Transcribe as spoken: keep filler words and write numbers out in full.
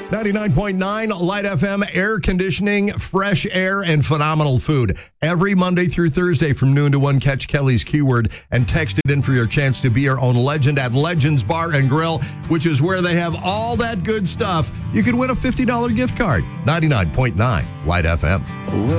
ninety-nine point nine Light F M, air conditioning, fresh air, and phenomenal food. Every Monday through Thursday from noon to one, catch Kelly's Keyword and text it in for your chance to be your own legend at Legends Bar and Grill, which is where they have all that good stuff. You could win a fifty dollars gift card. ninety-nine point nine Light F M.